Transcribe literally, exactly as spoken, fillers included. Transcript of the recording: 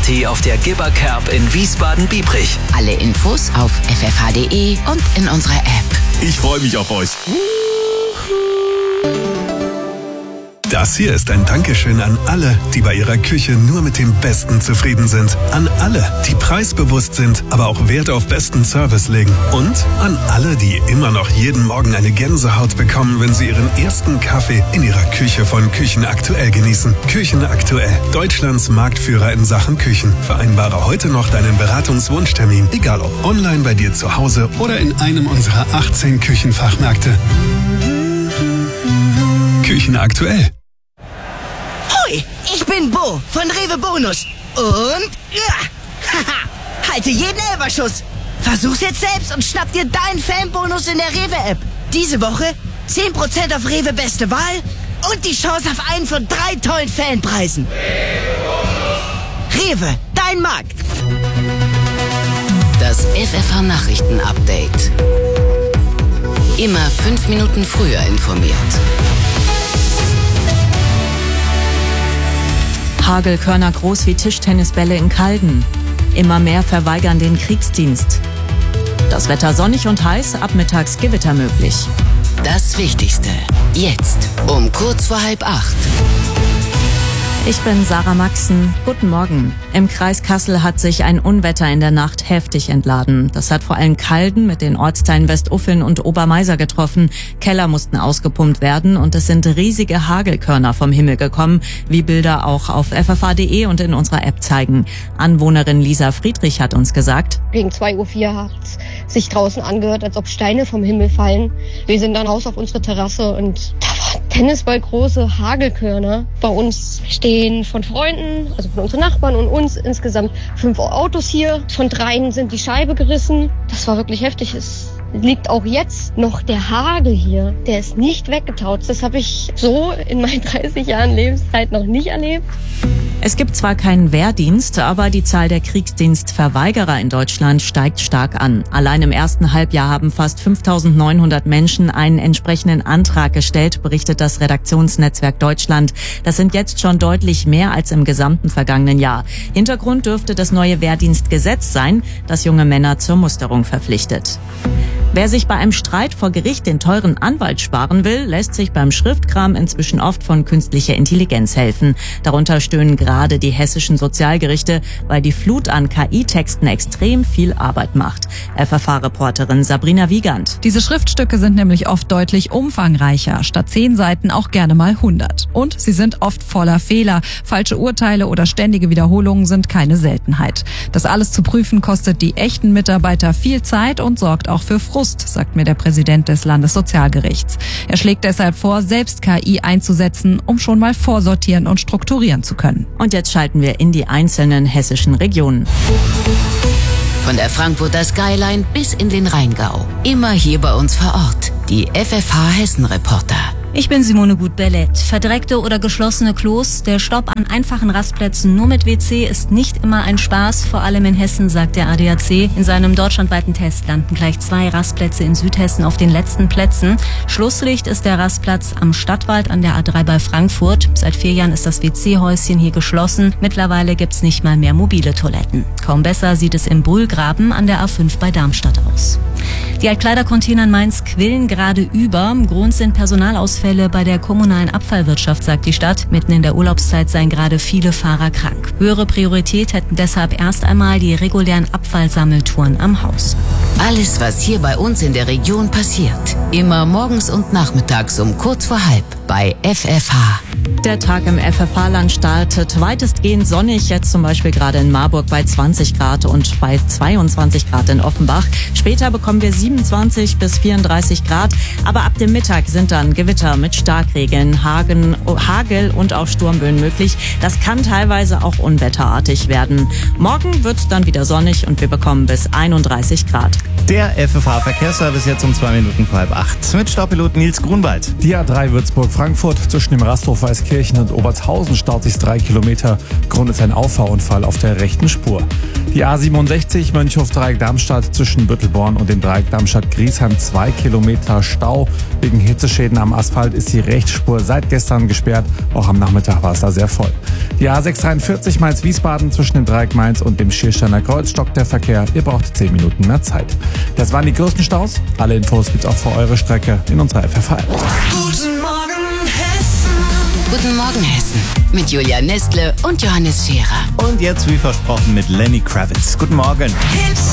Party auf der Gibber Kerb in Wiesbaden-Biebrich. Alle Infos auf f f h punkt d e und in unserer App. Ich freue mich auf euch. Das hier ist ein Dankeschön an alle, die bei ihrer Küche nur mit dem Besten zufrieden sind. An alle, die preisbewusst sind, aber auch Wert auf besten Service legen. Und an alle, die immer noch jeden Morgen eine Gänsehaut bekommen, wenn sie ihren ersten Kaffee in ihrer Küche von Küchen Aktuell genießen. Küchen Aktuell, Deutschlands Marktführer in Sachen Küchen. Vereinbare heute noch deinen Beratungswunschtermin, egal ob online bei dir zu Hause oder in einem unserer achtzehn Küchenfachmärkte. Küchen Aktuell. Hoi, ich bin Bo von Rewe Bonus. Und ja, haha, halte jeden Elberschuss. Versuch's jetzt selbst und schnapp dir deinen Fanbonus in der Rewe-App. Diese Woche zehn Prozent auf Rewe Beste Wahl und die Chance auf einen von drei tollen Fanpreisen. Rewe, dein Markt. Das F F H-Nachrichten-Update. Immer fünf Minuten früher informiert. Hagelkörner groß wie Tischtennisbälle in Calden. Immer mehr verweigern den Kriegsdienst. Das Wetter sonnig und heiß, ab mittags Gewitter möglich. Das Wichtigste. Jetzt um kurz vor halb acht. Ich bin Sarah Maxen. Guten Morgen. Im Kreis Kassel hat sich ein Unwetter in der Nacht heftig entladen. Das hat vor allem Calden mit den Ortsteilen Westuffeln und Obermeiser getroffen. Keller mussten ausgepumpt werden und es sind riesige Hagelkörner vom Himmel gekommen, wie Bilder auch auf f f h punkt d e und in unserer App zeigen. Anwohnerin Lisa Friedrich hat uns gesagt: Gegen zwei Uhr vier hat es sich draußen angehört, als ob Steine vom Himmel fallen. Wir sind dann raus auf unsere Terrasse und da waren tennisballgroße Hagelkörner. Bei uns stehen von Freunden, also von unseren Nachbarn und uns insgesamt fünf Autos hier. Von dreien sind die Scheibe gerissen. Das war wirklich heftig. Es liegt auch jetzt noch der Hagel hier. Der ist nicht weggetaut. Das habe ich so in meinen dreißig Jahren Lebenszeit noch nicht erlebt. Es gibt zwar keinen Wehrdienst, aber die Zahl der Kriegsdienstverweigerer in Deutschland steigt stark an. Allein im ersten Halbjahr haben fast fünftausendneunhundert Menschen einen entsprechenden Antrag gestellt, berichtet das Redaktionsnetzwerk Deutschland. Das sind jetzt schon deutlich mehr als im gesamten vergangenen Jahr. Hintergrund dürfte das neue Wehrdienstgesetz sein, das junge Männer zur Musterung verpflichtet. Wer sich bei einem Streit vor Gericht den teuren Anwalt sparen will, lässt sich beim Schriftkram inzwischen oft von künstlicher Intelligenz helfen. Darunter stöhnen gerade die hessischen Sozialgerichte, weil die Flut an K I-Texten extrem viel Arbeit macht. F F H-Reporterin Sabrina Wiegand. Diese Schriftstücke sind nämlich oft deutlich umfangreicher, statt zehn Seiten auch gerne mal hundert. Und sie sind oft voller Fehler. Falsche Urteile oder ständige Wiederholungen sind keine Seltenheit. Das alles zu prüfen kostet die echten Mitarbeiter viel Zeit und sorgt auch für Frust, sagt mir der Präsident des Landessozialgerichts. Er schlägt deshalb vor, selbst K I einzusetzen, um schon mal vorsortieren und strukturieren zu können. Und jetzt schalten wir in die einzelnen hessischen Regionen. Von der Frankfurter Skyline bis in den Rheingau. Immer hier bei uns vor Ort. Die F F H-Hessen-Reporter. Ich bin Simone Gut-Bellett. Verdreckte oder geschlossene Klos, der Stopp an einfachen Rastplätzen nur mit W C ist nicht immer ein Spaß, vor allem in Hessen, sagt der A D A C. In seinem deutschlandweiten Test landen gleich zwei Rastplätze in Südhessen auf den letzten Plätzen. Schlusslicht ist der Rastplatz am Stadtwald an der A drei bei Frankfurt. Seit vier Jahren ist das W C-Häuschen hier geschlossen. Mittlerweile gibt's nicht mal mehr mobile Toiletten. Kaum besser sieht es im Bullgraben an der A fünf bei Darmstadt aus. Die Altkleidercontainer in Mainz quillen gerade über. Grund sind Personalausfälle bei der kommunalen Abfallwirtschaft, sagt die Stadt. Mitten in der Urlaubszeit seien gerade viele Fahrer krank. Höhere Priorität hätten deshalb erst einmal die regulären Abfallsammeltouren am Haus. Alles, was hier bei uns in der Region passiert. Immer morgens und nachmittags um kurz vor halb bei F F H. Der Tag im F F H-Land startet weitestgehend sonnig, jetzt zum Beispiel gerade in Marburg bei zwanzig Grad und bei zweiundzwanzig Grad in Offenbach. Später bekommen wir siebenundzwanzig bis vierunddreißig Grad, aber ab dem Mittag sind dann Gewitter mit Starkregeln, Hagen, Hagel und auch Sturmböen möglich. Das kann teilweise auch unwetterartig werden. Morgen wird's dann wieder sonnig und wir bekommen bis einunddreißig Grad. Der F F H-Verkehrsservice jetzt um zwei Minuten vor halb acht mit Staupilot Nils Grunwald. Die A drei Würzburg-Frankfurt zwischen dem Rasthof Weißkirchen und Obertshausen staut sich drei Kilometer. Grund ist ein Auffahrunfall auf der rechten Spur. Die A siebenundsechzig Mönchhof-Dreieck-Darmstadt zwischen Büttelborn und dem Dreieck Darmstadt-Griesheim zwei Kilometer Stau. Wegen Hitzeschäden am Asphalt ist die Rechtsspur seit gestern gesperrt. Auch am Nachmittag war es da sehr voll. Die A sechshundertdreiundvierzig Mainz-Wiesbaden zwischen dem Dreieck Mainz und dem Schiersteiner Kreuz stockt der Verkehr. Ihr braucht zehn Minuten mehr Zeit. Das waren die größten Staus. Alle Infos gibt's auch für eure Strecke in unserer F F H-App. Guten Morgen Hessen. Guten Morgen Hessen. Mit Julia Nestle und Johannes Scherer. Und jetzt wie versprochen mit Lenny Kravitz. Guten Morgen. Hits